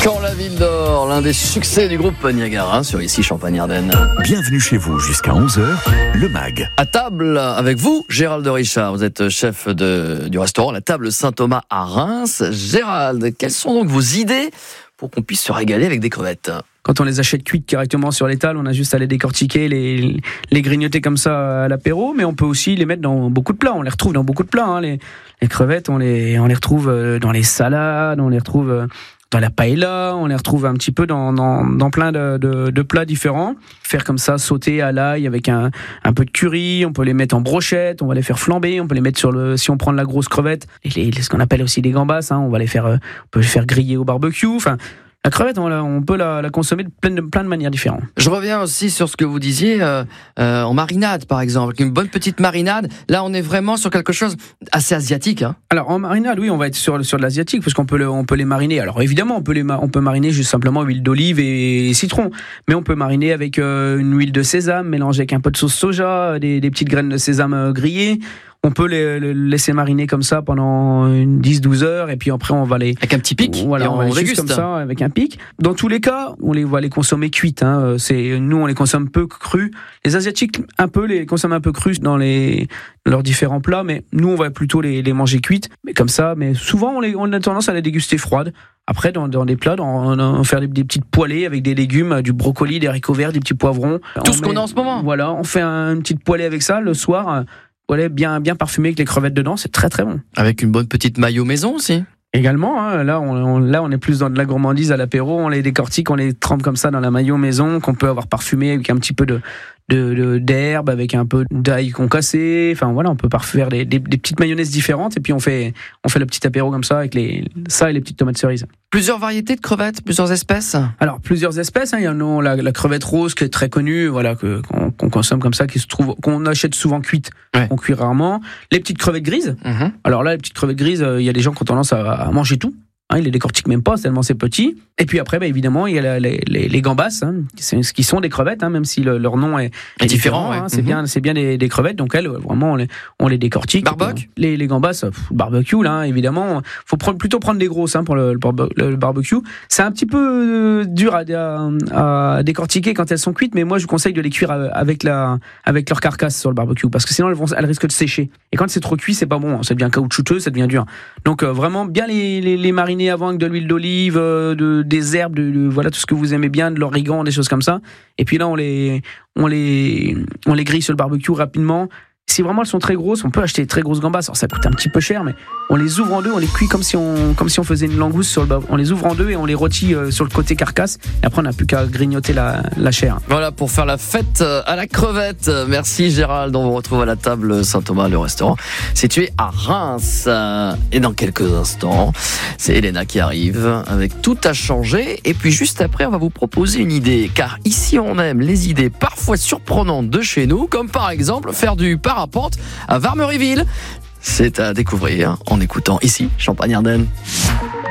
Quand la ville dort, l'un des succès du groupe Niagara sur ici Champagne-Ardenne. Bienvenue chez vous jusqu'à 11h, le MAG. À table avec vous, Gérald de Richard, vous êtes chef du restaurant La Table Saint-Thomas à Reims. Gérald, quelles sont donc vos idées pour qu'on puisse se régaler avec des crevettes ? Quand on les achète cuites directement sur l'étal, on a juste à les décortiquer, les grignoter comme ça à l'apéro, mais on peut aussi les mettre dans beaucoup de plats. On les retrouve dans beaucoup de plats. Les crevettes, on les retrouve dans les salades, on les retrouve dans la paella, on les retrouve un petit peu dans plein de plats différents. Faire comme ça, sauter à l'ail avec un peu de curry, on peut les mettre en brochette, on va les faire flamber, on peut les mettre si on prend de la grosse crevette, ce qu'on appelle aussi des gambas, on va on peut les faire griller au barbecue. Enfin, la crevette, on peut la consommer de plein de manières différentes. Je reviens aussi sur ce que vous disiez en marinade, par exemple. Une bonne petite marinade. Là, on est vraiment sur quelque chose assez asiatique. Alors, en marinade, oui, on va être sur de l'asiatique, parce qu'on peut les mariner. Alors, évidemment, on peut mariner juste simplement huile d'olive et citron. Mais on peut mariner avec une huile de sésame, mélangée avec un peu de sauce soja, des petites graines de sésame grillées. On peut les laisser mariner comme ça pendant 10-12 heures et puis après on va les... Avec un petit pic, voilà, on va les déguste comme ça avec un pic. Dans tous les cas, on va les consommer cuites. Nous, on les consomme peu crus. Les Asiatiques, les consomment un peu crus dans leurs différents plats, mais nous, on va plutôt les manger cuites. Mais comme ça, mais souvent, on a tendance à les déguster froides. Après, dans des plats, on faire des petites poêlées avec des légumes, du brocoli, des haricots verts, des petits poivrons. Tout ce qu'on a en ce moment. Voilà, on fait une petite poêlée avec ça le soir. Bien parfumé avec les crevettes dedans, c'est très très bon. Avec une bonne petite mayo maison aussi. Également, là on est plus dans de la gourmandise à l'apéro, on les décortique, on les trempe comme ça dans la mayo maison qu'on peut avoir parfumé avec un petit peu d'herbe, avec un peu d'ail concassé. Enfin voilà, on peut faire des petites mayonnaises différentes et puis on fait le petit apéro comme ça avec ça et les petites tomates cerises. Plusieurs variétés de crevettes, plusieurs espèces. Alors plusieurs espèces, il y en a la crevette rose qui est très connue, voilà, qu'on consomme comme ça, qu'on achète souvent cuite, qu'on cuit rarement. Les petites crevettes grises. Alors là, les petites crevettes grises, il y a des gens qui ont tendance à manger tout. Ils les décortiquent même pas tellement c'est petit. Et puis après, évidemment, il y a les gambas, qui sont des crevettes, même si leur nom est différent. C'est bien des crevettes. Donc elles, vraiment, on les décortique. Barbec. Les gambas, barbecue, là, évidemment. Faut plutôt prendre des grosses pour le barbecue. C'est un petit peu dur à décortiquer quand elles sont cuites, mais moi je vous conseille de les cuire avec leur carcasse sur le barbecue, parce que sinon elles risquent de sécher. Et quand c'est trop cuit, c'est pas bon. Ça devient caoutchouteux, ça devient dur. Donc vraiment bien les mariner avant avec de l'huile d'olive, des herbes, voilà, tout ce que vous aimez bien, de l'origan, des choses comme ça. Et puis là, on les grille sur le barbecue rapidement. Si vraiment elles sont très grosses, on peut acheter des très grosses gambas. Alors ça coûte un petit peu cher, mais on les ouvre en deux, on les cuit comme si on faisait une langouste on les ouvre en deux et on les rôtit sur le côté carcasse. Et après, on n'a plus qu'à grignoter la chair. Voilà pour faire la fête à la crevette. Merci Gérald. On vous retrouve à la table Saint-Thomas, le restaurant situé à Reims. Et dans quelques instants, c'est Elena qui arrive avec Tout a changé. Et puis juste après, on va vous proposer une idée. Car ici, on aime les idées parfois surprenantes de chez nous, comme par exemple faire du parapente à Varmeryville. C'est à découvrir en écoutant ici Champagne-Ardenne.